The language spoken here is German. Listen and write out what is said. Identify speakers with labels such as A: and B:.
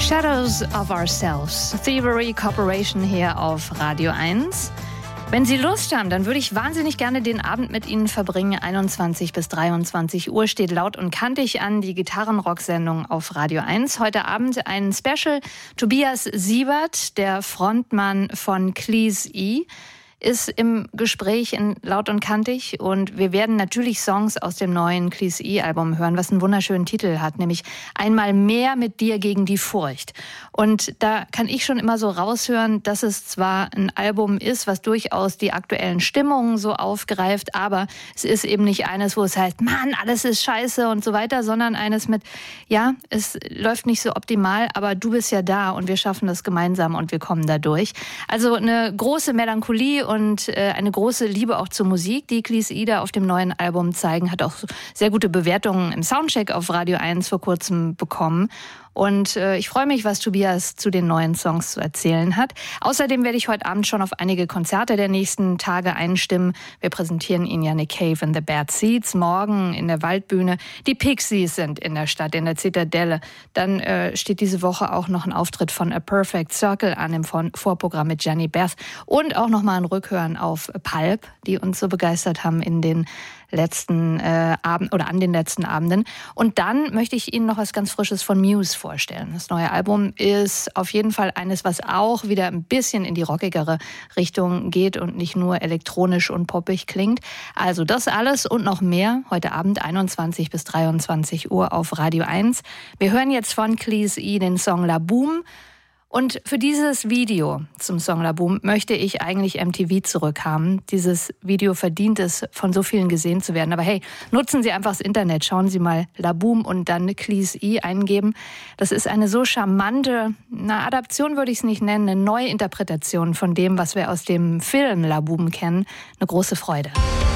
A: Shadows of Ourselves, Thievery Corporation hier auf Radio 1. Wenn Sie Lust haben, dann würde ich wahnsinnig gerne den Abend mit Ihnen verbringen. 21 bis 23 Uhr steht laut und kantig an die Gitarrenrock-Sendung auf Radio 1. Heute Abend ein Special. Tobias Siebert, der Frontmann von Cleese E., ist im Gespräch in Laut und Kantig und wir werden natürlich Songs aus dem neuen Cleese E-Album hören, was einen wunderschönen Titel hat, nämlich Einmal mehr mit dir gegen die Furcht. Und da kann ich schon immer so raushören, dass es zwar ein Album ist, was durchaus die aktuellen Stimmungen so aufgreift, aber es ist eben nicht eines, wo es heißt, Mann, alles ist scheiße und so weiter, sondern eines mit, ja, es läuft nicht so optimal, aber du bist ja da und wir schaffen das gemeinsam und wir kommen da durch. Also eine große Melancholie und eine große Liebe auch zur Musik, die Cleese E da auf dem neuen Album zeigen, hat auch sehr gute Bewertungen im Soundcheck auf Radio 1 vor kurzem bekommen. Und ich freue mich, was Tobias zu den neuen Songs zu erzählen hat. Außerdem werde ich heute Abend schon auf einige Konzerte der nächsten Tage einstimmen. Wir präsentieren Ihnen ja Nick Cave and the Bad Seeds morgen in der Waldbühne. Die Pixies sind in der Stadt, in der Zitadelle. Dann steht diese Woche auch noch ein Auftritt von A Perfect Circle an im Vorprogramm mit Jenny Beth. Und auch nochmal ein Rückhören auf Pulp, die uns so begeistert haben in den letzten Abend oder an den letzten Abenden. Und dann möchte ich Ihnen noch was ganz Frisches von Muse vorstellen. Das neue Album ist auf jeden Fall eines, was auch wieder ein bisschen in die rockigere Richtung geht und nicht nur elektronisch und poppig klingt. Also das alles und noch mehr heute Abend 21 bis 23 Uhr auf Radio 1. Wir hören jetzt von Cleese E den Song La Boom. Und für dieses Video zum Song La Boom möchte ich eigentlich MTV zurückhaben. Dieses Video verdient es, von so vielen gesehen zu werden. Aber hey, nutzen Sie einfach das Internet. Schauen Sie mal La Boom und dann Cleese E eingeben. Das ist eine so charmante, Adaption würde ich es nicht nennen, eine Neuinterpretation von dem, was wir aus dem Film La Boom kennen. Eine große Freude.